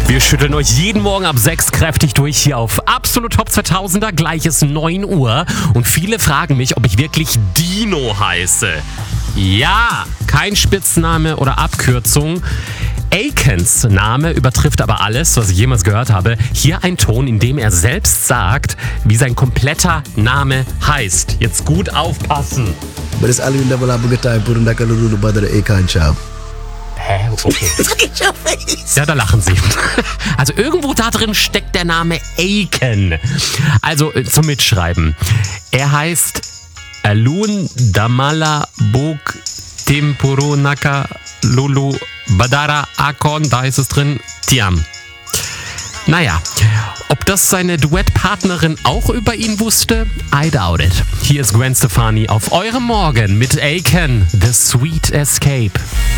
Wir schütteln euch jeden Morgen ab 6 kräftig durch hier auf Absolut Top 2000er, gleiches 9 Uhr. Und viele fragen mich, ob ich wirklich Dino heiße. Ja, kein Spitzname oder Abkürzung. Akons Name übertrifft aber alles, was ich jemals gehört habe. Hier ein Ton, in dem er selbst sagt, wie sein kompletter Name heißt. Jetzt gut aufpassen. But it's Alvin Double Abugatai Purundaka Lulu Badr Akon Shop. Hä? Okay. Ja, da lachen sie. Also irgendwo da drin steckt der Name Akon. Also zum Mitschreiben. Er heißt Alun Damala Bog Timpurunaka Lulu Badara Akon, da ist es drin, Tiam. Naja, ob das seine Duettpartnerin auch über ihn wusste? I doubt it. Hier ist Gwen Stefani auf eurem Morgen mit Akon, The Sweet Escape.